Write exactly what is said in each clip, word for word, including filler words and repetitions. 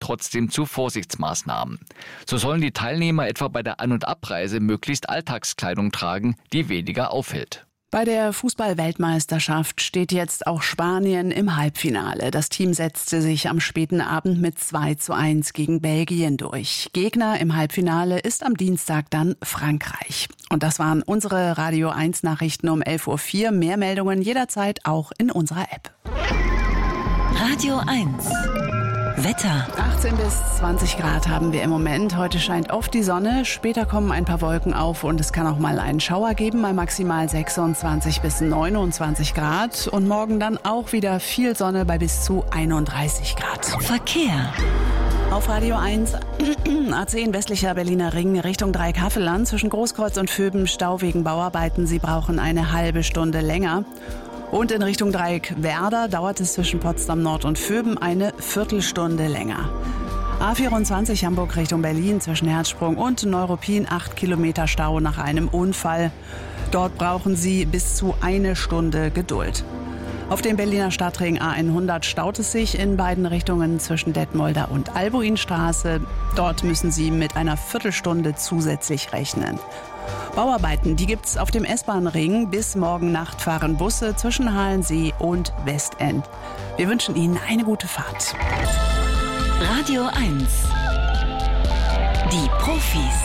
trotzdem zu Vorsichtsmaßnahmen. So sollen die Teilnehmer etwa bei der An- und Abreise möglichst Alltagskleidung tragen, die weniger auffällt. Bei der Fußball-Weltmeisterschaft steht jetzt auch Spanien im Halbfinale. Das Team setzte sich am späten Abend mit zwei zu eins gegen Belgien durch. Gegner im Halbfinale ist am Dienstag dann Frankreich. Und das waren unsere Radio eins Nachrichten um elf Uhr vier. Mehr Meldungen jederzeit auch in unserer App. Radio eins. Wetter. achtzehn bis zwanzig Grad haben wir im Moment. Heute scheint oft die Sonne. Später kommen ein paar Wolken auf und es kann auch mal einen Schauer geben, bei maximal sechsundzwanzig bis neunundzwanzig Grad. Und morgen dann auch wieder viel Sonne bei bis zu einunddreißig Grad. Verkehr. Auf Radio eins, A zehn westlicher Berliner Ring Richtung Dreieckhavelland. Zwischen Großkreuz und Vöben Stau wegen Bauarbeiten. Sie brauchen eine halbe Stunde länger. Und in Richtung Dreieck Werder dauert es zwischen Potsdam Nord und Vöben eine Viertelstunde länger. A vierundzwanzig Hamburg Richtung Berlin zwischen Herzsprung und Neuruppin acht Kilometer Stau nach einem Unfall. Dort brauchen Sie bis zu eine Stunde Geduld. Auf dem Berliner Stadtring A hundert staut es sich in beiden Richtungen zwischen Detmolder und Albuinstraße. Dort müssen Sie mit einer Viertelstunde zusätzlich rechnen. Bauarbeiten, die gibt's auf dem S-Bahn-Ring. Bis morgen Nacht fahren Busse zwischen Halensee und Westend. Wir wünschen Ihnen eine gute Fahrt. Radio eins. Die Profis.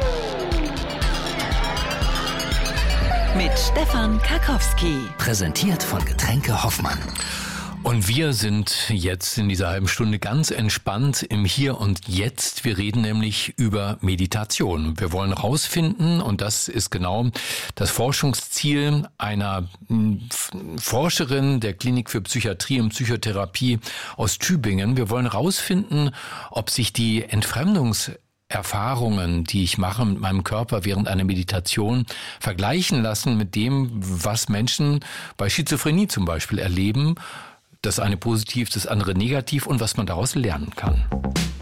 Mit Stefan Karkowski. Präsentiert von Getränke Hoffmann. Und wir sind jetzt in dieser halben Stunde ganz entspannt im Hier und Jetzt. Wir reden nämlich über Meditation. Wir wollen rausfinden, und das ist genau das Forschungsziel einer Forscherin der Klinik für Psychiatrie und Psychotherapie aus Tübingen. Wir wollen rausfinden, ob sich die Entfremdungs Erfahrungen, die ich mache mit meinem Körper während einer Meditation, vergleichen lassen mit dem, was Menschen bei Schizophrenie zum Beispiel erleben. Das eine positiv, das andere negativ, und was man daraus lernen kann.